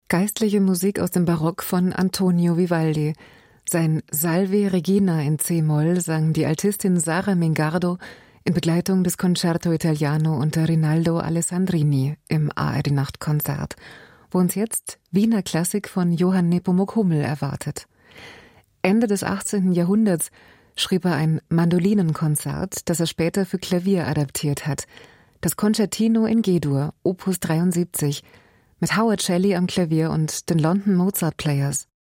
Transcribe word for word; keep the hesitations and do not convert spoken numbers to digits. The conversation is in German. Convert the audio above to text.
Geistliche Musik aus dem Barock von Antonio Vivaldi. Sein Salve Regina in C-Moll sang die Altistin Sara Mingardo in Begleitung des Concerto Italiano unter Rinaldo Alessandrini im A R D-Nachtkonzert, wo uns jetzt Wiener Klassik von Johann Nepomuk Hummel erwartet. Ende des achtzehnten Jahrhunderts schrieb er ein Mandolinenkonzert, das er später für Klavier adaptiert hat, das Concertino in G-Dur, Opus dreiundsiebzig, mit Howard Shelley am Klavier und den London Mozart Players.